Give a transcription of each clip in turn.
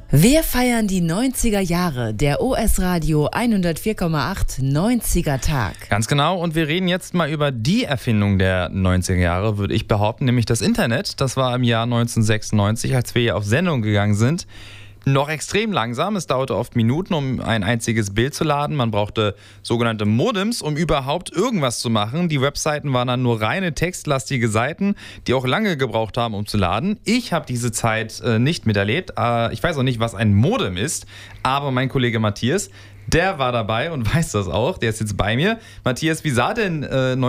Wir feiern die 90er Jahre, der OS Radio 104,8 90er Tag. Ganz genau, und wir reden jetzt mal über die Erfindung der 90er Jahre, würde ich behaupten, nämlich das Internet. Das war im Jahr 1996, als wir hier auf Sendung gegangen sind. Noch extrem langsam, es dauerte oft Minuten, um ein einziges Bild zu laden. Man brauchte sogenannte Modems, um überhaupt irgendwas zu machen. Die Webseiten waren dann nur reine textlastige Seiten, die auch lange gebraucht haben, um zu laden. Ich habe diese Zeit nicht miterlebt. Ich weiß auch nicht, was ein Modem ist, aber mein Kollege Matthias, der war dabei und weiß das auch. Der ist jetzt bei mir. Matthias, wie sah denn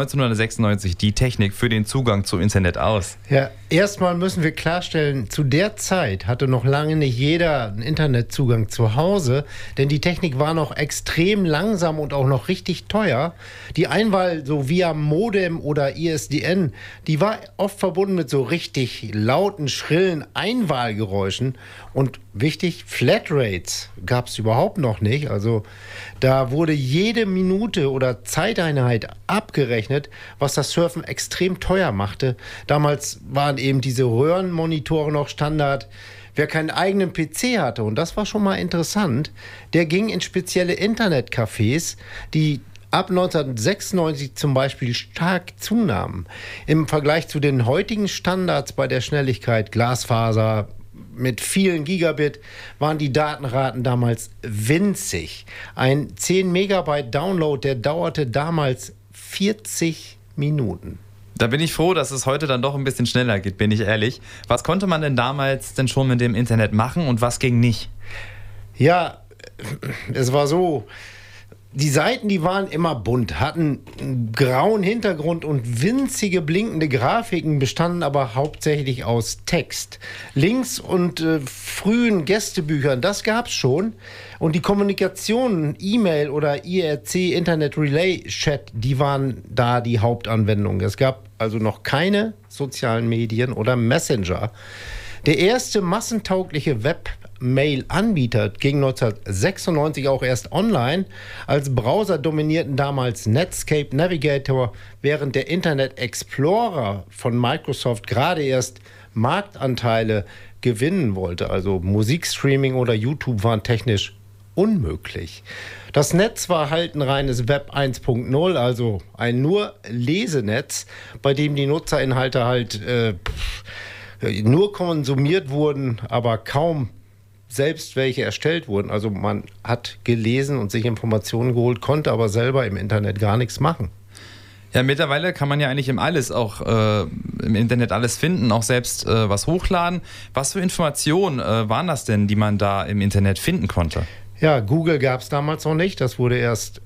1996 die Technik für den Zugang zum Internet aus? Ja, erstmal müssen wir klarstellen, zu der Zeit hatte noch lange nicht jeder einen Internetzugang zu Hause, denn die Technik war noch extrem langsam und auch noch richtig teuer. Die Einwahl so via Modem oder ISDN, die war oft verbunden mit so richtig lauten, schrillen Einwahlgeräuschen. Und wichtig, Flatrates gab es überhaupt noch nicht. Also da wurde jede Minute oder Zeiteinheit abgerechnet, was das Surfen extrem teuer machte. Damals waren eben diese Röhrenmonitore noch Standard. Wer keinen eigenen PC hatte, und das war schon mal interessant, der ging in spezielle Internetcafés, die ab 1996 zum Beispiel stark zunahmen. Im Vergleich zu den heutigen Standards bei der Schnelligkeit, Glasfaser mit vielen Gigabit, waren die Datenraten damals winzig. Ein 10 Megabyte Download, der dauerte damals 40 Minuten. Da bin ich froh, dass es heute dann doch ein bisschen schneller geht, bin ich ehrlich. Was konnte man denn damals denn schon mit dem Internet machen und was ging nicht? Ja, es war so, die Seiten, die waren immer bunt, hatten einen grauen Hintergrund und winzige blinkende Grafiken, bestanden aber hauptsächlich aus Text. Links und frühen Gästebüchern, das gab's schon. Und die Kommunikation, E-Mail oder IRC, Internet Relay Chat, die waren da die Hauptanwendung. Es gab also noch keine sozialen Medien oder Messenger. Der erste massentaugliche Webmail-Anbieter ging 1996 auch erst online. Als Browser dominierten damals Netscape Navigator, während der Internet Explorer von Microsoft gerade erst Marktanteile gewinnen wollte. Also Musikstreaming oder YouTube waren technisch unmöglich. Das Netz war halt ein reines Web 1.0, also ein nur Lesenetz, bei dem die Nutzerinhalte halt nur konsumiert wurden, aber kaum selbst welche erstellt wurden. Also man hat gelesen und sich Informationen geholt, konnte aber selber im Internet gar nichts machen. Ja, mittlerweile kann man ja eigentlich im Internet alles finden, auch selbst was hochladen. Was für Informationen waren das denn, die man da im Internet finden konnte? Ja, Google gab es damals noch nicht. Das wurde erst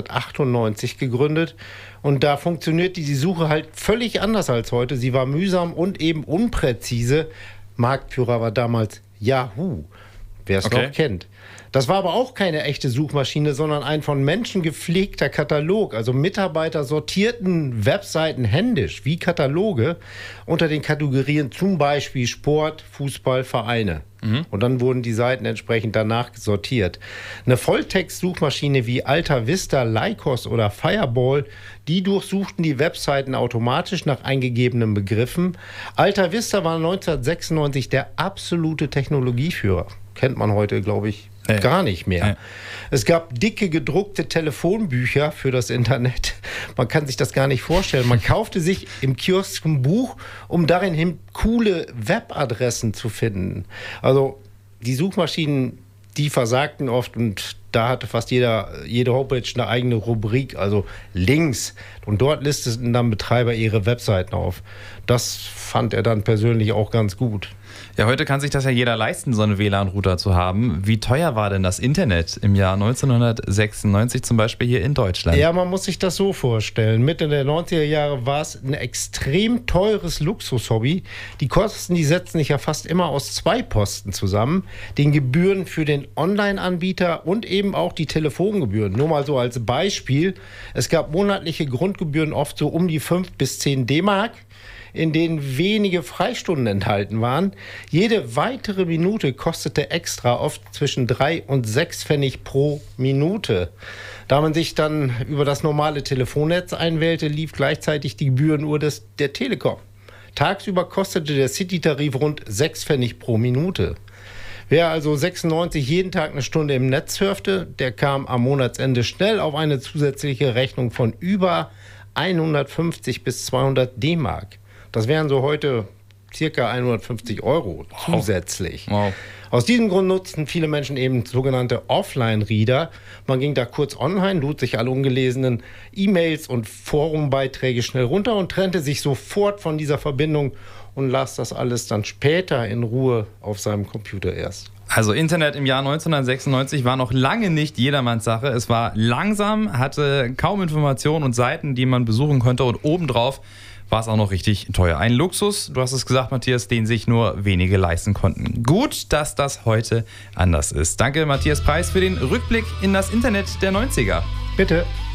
1998 gegründet. Und da funktionierte die Suche halt völlig anders als heute. Sie war mühsam und eben unpräzise. Marktführer war damals Yahoo, wer es noch kennt. Das war aber auch keine echte Suchmaschine, sondern ein von Menschen gepflegter Katalog. Also Mitarbeiter sortierten Webseiten händisch, wie Kataloge, unter den Kategorien zum Beispiel Sport, Fußball, Vereine. Und dann wurden die Seiten entsprechend danach sortiert. Eine Volltext-Suchmaschine wie Alta Vista, Lycos oder Fireball, die durchsuchten die Webseiten automatisch nach eingegebenen Begriffen. Alta Vista war 1996 der absolute Technologieführer. Kennt man heute, glaube ich, gar nicht mehr. Es gab dicke gedruckte Telefonbücher für das Internet. Man kann sich das gar nicht vorstellen. Man kaufte sich im Kiosk ein Buch, um darin hin coole Webadressen zu finden. Also die Suchmaschinen, die versagten oft und da hatte fast jede Homepage eine eigene Rubrik, also Links. Und dort listeten dann Betreiber ihre Webseiten auf. Das fand er dann persönlich auch ganz gut. Ja, heute kann sich das ja jeder leisten, so einen WLAN-Router zu haben. Wie teuer war denn das Internet im Jahr 1996 zum Beispiel hier in Deutschland? Ja, man muss sich das so vorstellen. Mitte der 90er Jahre war es ein extrem teures Luxushobby. Die Kosten, die setzen sich ja fast immer aus zwei Posten zusammen. Den Gebühren für den Online-Anbieter und eben auch die Telefongebühren. Nur mal so als Beispiel. Es gab monatliche Grundgebühren oft so um die 5 bis 10 D-Mark, in denen wenige Freistunden enthalten waren. Jede weitere Minute kostete extra oft zwischen 3 und 6 Pfennig pro Minute. Da man sich dann über das normale Telefonnetz einwählte, lief gleichzeitig die Gebührenuhr der Telekom. Tagsüber kostete der City-Tarif rund 6 Pfennig pro Minute. Wer also 96 jeden Tag eine Stunde im Netz surfte, der kam am Monatsende schnell auf eine zusätzliche Rechnung von über 150 bis 200 D-Mark. Das wären so heute circa 150 € zusätzlich. Wow. Aus diesem Grund nutzten viele Menschen eben sogenannte Offline-Reader. Man ging da kurz online, lud sich alle ungelesenen E-Mails und Forumbeiträge schnell runter und trennte sich sofort von dieser Verbindung und las das alles dann später in Ruhe auf seinem Computer erst. Also Internet im Jahr 1996 war noch lange nicht jedermanns Sache. Es war langsam, hatte kaum Informationen und Seiten, die man besuchen konnte, und obendrauf war es auch noch richtig teuer. Ein Luxus, du hast es gesagt, Matthias, den sich nur wenige leisten konnten. Gut, dass das heute anders ist. Danke, Matthias Preis, für den Rückblick in das Internet der 90er. Bitte.